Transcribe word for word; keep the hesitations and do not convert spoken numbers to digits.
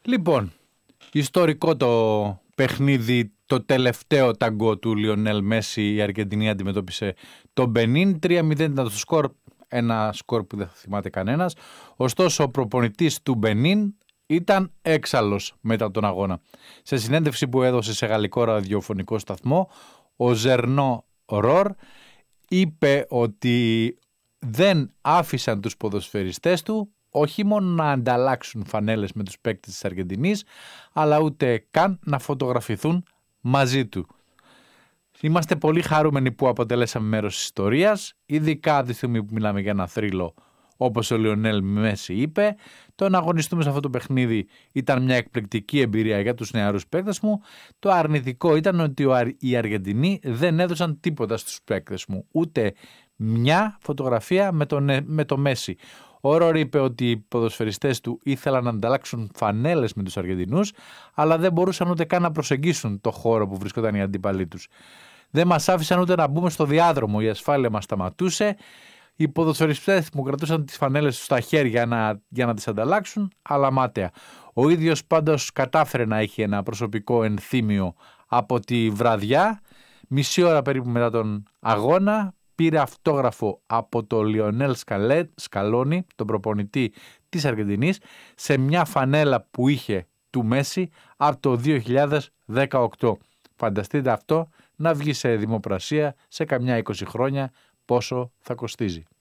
Λοιπόν, ιστορικό το παιχνίδι, το τελευταίο ταγκό του Λιονέλ Μέση. Η Αργεντινή αντιμετώπισε το Μπενίν. τρία μηδέν ήταν το σκορ, ένα σκορ που δεν θα θυμάται κανένας. Ωστόσο, ο προπονητής του Μπενίν ήταν έξαλλος μετά τον αγώνα. Σε συνέντευξη που έδωσε σε γαλλικό ραδιοφωνικό σταθμό, ο Ζερνό Ρορ είπε ότι δεν άφησαν τους ποδοσφαιριστές του όχι μόνο να ανταλλάξουν φανέλες με τους παίκτες της Αργεντινής, αλλά ούτε καν να φωτογραφηθούν μαζί του. Είμαστε πολύ χαρούμενοι που αποτελέσαμε μέρος της ιστορίας, ειδικά τη στιγμή που μιλάμε για ένα θρύλο, όπως ο Λιονέλ Μέση είπε. Το να αγωνιστούμε σε αυτό το παιχνίδι ήταν μια εκπληκτική εμπειρία για τους νεαρούς παίκτες μου. Το αρνητικό ήταν ότι οι Αργεντινοί δεν έδωσαν τίποτα στους παίκτες μου, ούτε μια φωτογραφία με τον, με το Μέση. Ο Ρόρ είπε ότι οι ποδοσφαιριστές του ήθελαν να ανταλλάξουν φανέλες με τους Αργεντινούς, αλλά δεν μπορούσαν ούτε καν να προσεγγίσουν το χώρο που βρισκόταν οι αντίπαλοι τους. Δεν μας άφησαν ούτε να μπούμε στο διάδρομο, η ασφάλεια μας σταματούσε. Οι ποδοσφαιριστές μου κρατούσαν τις φανέλες τους στα χέρια να, για να τις ανταλλάξουν, αλλά μάταια. Ο ίδιος πάντως κατάφερε να έχει ένα προσωπικό ενθύμιο από τη βραδιά. Μισή ώρα περίπου μετά τον αγώνα πήρε αυτόγραφο από το Λιονέλ Σκαλόνι, τον προπονητή της Αργεντινής, σε μια φανέλα που είχε του Μέση από το δύο χιλιάδες δεκαοκτώ. Φανταστείτε αυτό να βγει σε δημοπρασία σε καμιά είκοσι χρόνια, πόσο θα κοστίζει.